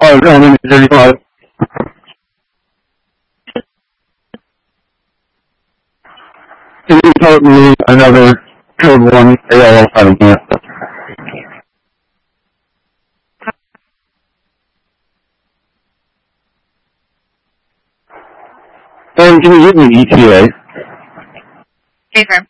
35. Can you tell me another code 1 ALL filing here? And can you give me ETA? Confirm.